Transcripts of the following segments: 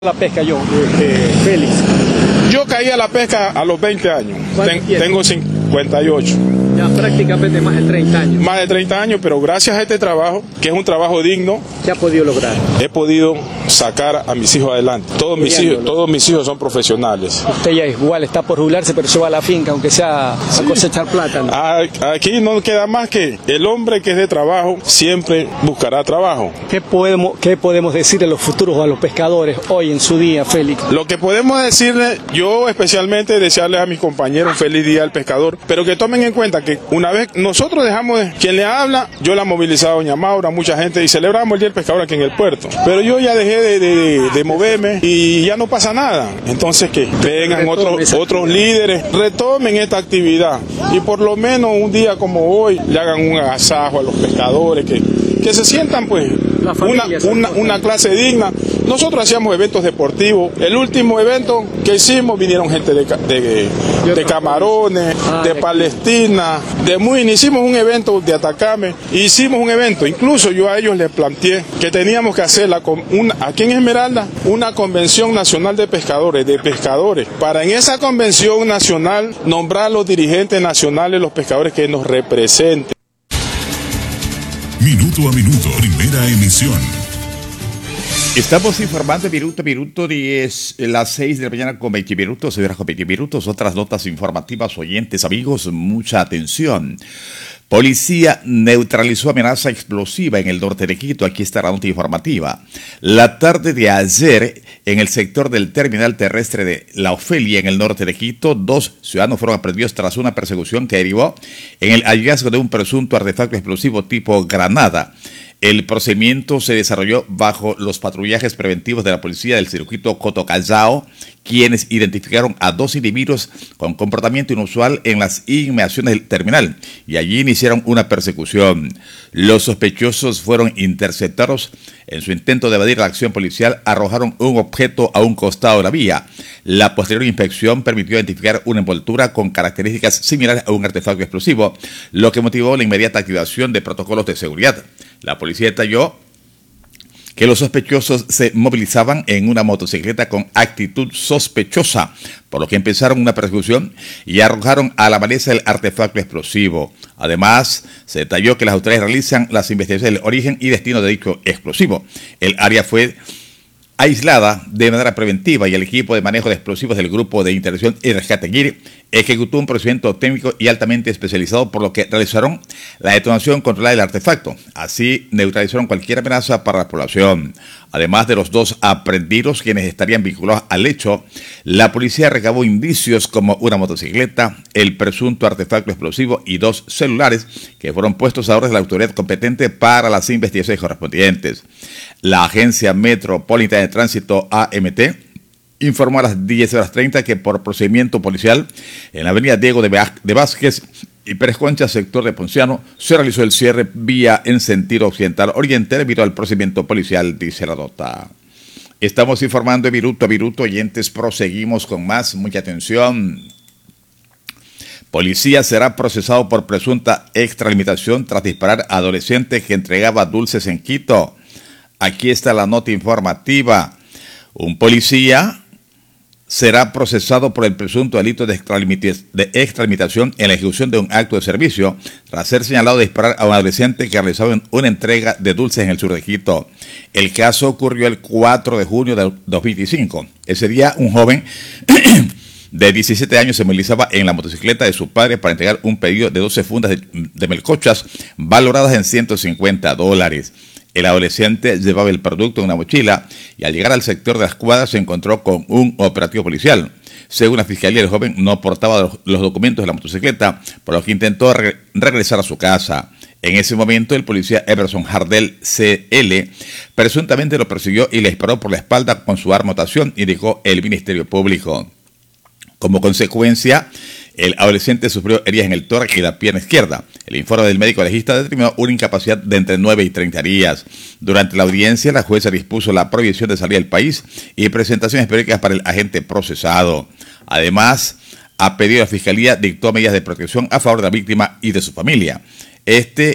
La pesca yo, Félix. Yo caí a la pesca a los 20 años. Tengo 58. Ya prácticamente más de 30 años. Más de 30 años, pero gracias a este trabajo, que es un trabajo digno, ¿qué ha podido lograr? He podido sacar a mis hijos adelante. Todos mis hijos son profesionales. Usted ya igual está por jubilarse, pero se va a la finca, aunque sea a cosechar plátano. Aquí no queda más que el hombre que es de trabajo siempre buscará trabajo. ¿Qué podemos decirle a los futuros o a los pescadores hoy en su día, Félix? Lo que podemos decirle, yo especialmente desearles a mis compañeros un feliz día al pescador, pero que tomen en cuenta que una vez nosotros dejamos quien le habla, yo la movilizado a doña Maura, mucha gente, y celebramos el día del pescador aquí en el puerto. Pero yo ya dejé de moverme y ya no pasa nada. Entonces que vengan otros líderes, retomen esta actividad y por lo menos un día como hoy le hagan un agasajo a los pescadores, que se sientan pues una clase digna. Nosotros hacíamos eventos deportivos. El último evento que hicimos vinieron gente de Camarones, de Palestina, de Muini. Hicimos un evento de Atacame, hicimos un evento. Incluso yo a ellos les planteé que teníamos que hacer aquí en Esmeralda una convención nacional de pescadores, para en esa convención nacional nombrar los dirigentes nacionales, los pescadores que nos representen. Minuto a minuto, primera emisión. Estamos informando minuto a minuto, 10, las 6 de la mañana con 20 minutos, con 20 minutos, otras notas informativas, oyentes, amigos, mucha atención. Policía neutralizó amenaza explosiva en el norte de Quito. Aquí está la nota informativa. La tarde de ayer, en el sector del terminal terrestre de La Ofelia, en el norte de Quito, 2 ciudadanos fueron aprendidos tras una persecución que derivó en el hallazgo de un presunto artefacto explosivo tipo granada. El procedimiento se desarrolló bajo los patrullajes preventivos de la policía del circuito Cotocallao, quienes identificaron a 2 individuos con comportamiento inusual en las inmediaciones del terminal y allí iniciaron una persecución. Los sospechosos fueron interceptados. En su intento de evadir la acción policial, arrojaron un objeto a un costado de la vía. La posterior inspección permitió identificar una envoltura con características similares a un artefacto explosivo, lo que motivó la inmediata activación de protocolos de seguridad. La policía detalló que los sospechosos se movilizaban en una motocicleta con actitud sospechosa, por lo que empezaron una persecución y arrojaron a la maleza el artefacto explosivo. Además, se detalló que las autoridades realizan las investigaciones del origen y destino de dicho explosivo. El área fue aislada de manera preventiva y el equipo de manejo de explosivos del Grupo de Intervención y Rescate GIR ejecutó un procedimiento técnico y altamente especializado, por lo que realizaron la detonación controlada del artefacto. Así neutralizaron cualquier amenaza para la población. Además de los 2 aprehendidos, quienes estarían vinculados al hecho, la policía recabó indicios como una motocicleta, el presunto artefacto explosivo y 2 celulares que fueron puestos a orden de la autoridad competente para las investigaciones correspondientes. La Agencia Metropolitana de Tránsito AMT informó a las 10:30 que por procedimiento policial en la avenida Diego de Vázquez y Pérez Concha, sector de Ponciano, se realizó el cierre vía en sentido occidental-oriente debido al procedimiento policial, dice la nota. Estamos informando de minuto a minuto, oyentes, proseguimos con más, mucha atención. Policía será procesado por presunta extralimitación tras disparar a adolescente que entregaba dulces en Quito. Aquí está la nota informativa. Un policía será procesado por el presunto delito de extralimitación en la ejecución de un acto de servicio tras ser señalado de disparar a un adolescente que realizaba una entrega de dulces en el sur de Quito. El caso ocurrió el 4 de junio de 2025. Ese día un joven de 17 años se movilizaba en la motocicleta de su padre para entregar un pedido de 12 fundas de melcochas valoradas en $150. El adolescente llevaba el producto en una mochila y al llegar al sector de las cuadras se encontró con un operativo policial. Según la fiscalía, el joven no portaba los documentos de la motocicleta, por lo que intentó regresar a su casa. En ese momento, el policía Everson Jardel CL presuntamente lo persiguió y le disparó por la espalda con su arma de acción, indicó el Ministerio Público. Como consecuencia, el adolescente sufrió heridas en el tórax y la pierna izquierda. El informe del médico legista determinó una incapacidad de entre 9 y 30 días. Durante la audiencia, la jueza dispuso la prohibición de salir del país y presentaciones periódicas para el agente procesado. Además, a pedido de la Fiscalía, dictó medidas de protección a favor de la víctima y de su familia. Este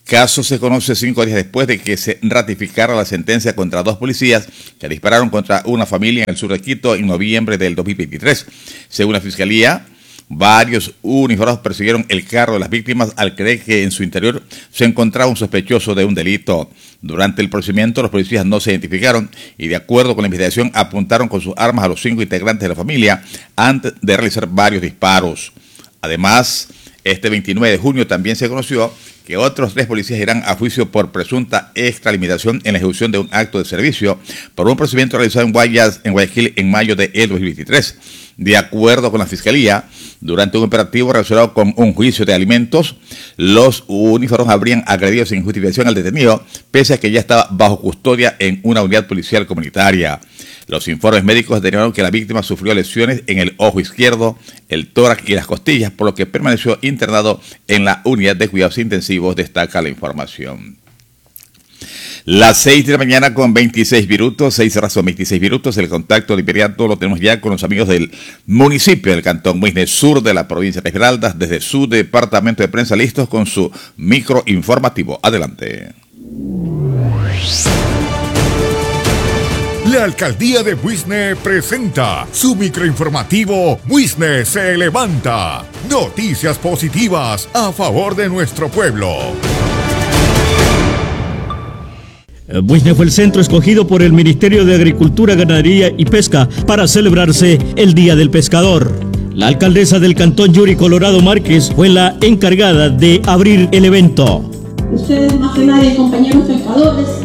Caso se conoce 5 días después de que se ratificara la sentencia contra 2 policías que dispararon contra una familia en el sur de Quito en noviembre del 2023. Según la Fiscalía, varios uniformados persiguieron el carro de las víctimas al creer que en su interior se encontraba un sospechoso de un delito. Durante el procedimiento, los policías no se identificaron y, de acuerdo con la investigación, apuntaron con sus armas a los 5 integrantes de la familia antes de realizar varios disparos. Además, este 29 de junio también se conoció que otros 3 policías irán a juicio por presunta extralimitación en la ejecución de un acto de servicio por un procedimiento realizado en Guayaquil en mayo de 2023. De acuerdo con la Fiscalía, durante un operativo relacionado con un juicio de alimentos, los uniformados habrían agredido sin justificación al detenido, pese a que ya estaba bajo custodia en una unidad policial comunitaria. Los informes médicos determinaron que la víctima sufrió lesiones en el ojo izquierdo, el tórax y las costillas, por lo que permaneció internado en la unidad de cuidados intensivos, destaca la información. Las 6 de la mañana con 26 minutos, 6 horas con 26 minutos. El contacto de inmediato lo tenemos ya con los amigos del municipio del Cantón Muisne Sur de la provincia de Esmeraldas, desde su departamento de prensa, listos con su micro informativo. Adelante. La Alcaldía de Muisne presenta su microinformativo Muisne se levanta. Noticias positivas a favor de nuestro pueblo. Muisne fue el centro escogido por el Ministerio de Agricultura, Ganadería y Pesca para celebrarse el Día del Pescador. La alcaldesa del Cantón, Yuri Colorado Márquez, fue la encargada de abrir el evento. Ustedes más que nadie, compañeros pescadores,